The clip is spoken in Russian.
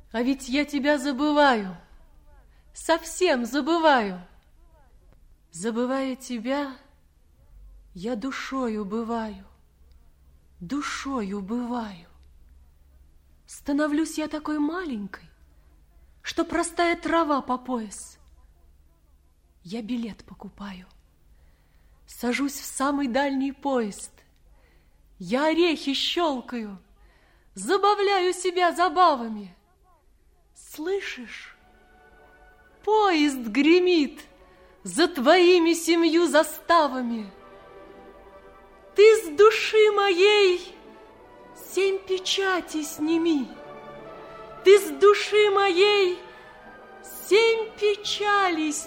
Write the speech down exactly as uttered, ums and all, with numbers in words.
А ведь я тебя забываю, совсем забываю. Забывая тебя, я душою бываю, душою бываю. Становлюсь я такой маленькой, что простая трава по пояс. Я билет покупаю, сажусь в самый дальний поезд. Я орехи щелкаю, забавляю себя забавами. Слышишь? Поезд гремит за твоими семью заставами. Ты с души моей семь печатей сними. Ты с души моей семь печалей